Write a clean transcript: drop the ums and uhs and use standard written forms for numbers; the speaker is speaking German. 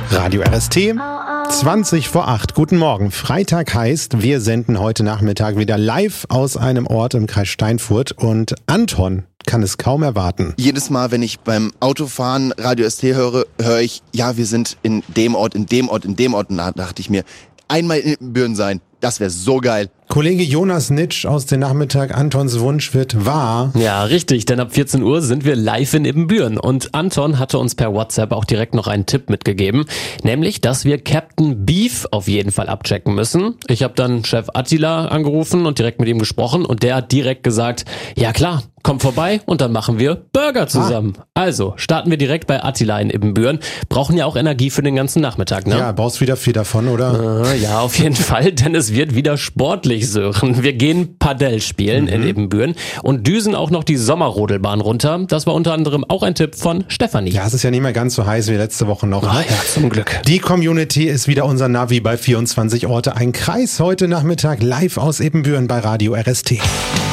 Radio RST, 7:20. Guten Morgen. Freitag heißt, wir senden heute Nachmittag wieder live aus einem Ort im Kreis Steinfurt und Anton kann es kaum erwarten. Jedes Mal, wenn ich beim Autofahren Radio ST höre, höre ich, ja, wir sind in dem Ort, in dem Ort, in dem Ort. Und da dachte ich mir, einmal in Ibbenbüren sein, das wäre so geil. Kollege Jonas Nitsch aus dem Nachmittag, Antons Wunsch wird wahr. Ja, richtig, denn ab 14 Uhr sind wir live in Ibbenbüren und Anton hatte uns per WhatsApp auch direkt noch einen Tipp mitgegeben, nämlich, dass wir Captain Beef auf jeden Fall abchecken müssen. Ich habe dann Chef Attila angerufen und direkt mit ihm gesprochen und der hat direkt gesagt, ja klar, komm vorbei und dann machen wir Burger zusammen. Also, starten wir direkt bei Attila in Ibbenbüren. Brauchen ja auch Energie für den ganzen Nachmittag, ne? Ja, brauchst wieder viel davon, oder? Ja, auf jeden Fall, denn es wird wieder sportlich, Sören. Wir gehen Padel spielen in Ibbenbüren und düsen auch noch die Sommerrodelbahn runter. Das war unter anderem auch ein Tipp von Stefanie. Ja, es ist ja nicht mehr ganz so heiß wie letzte Woche noch. Ja, zum Glück. Die Community ist wieder unser Navi bei 24 Orte. Ein Kreis heute Nachmittag live aus Ibbenbüren bei Radio RST.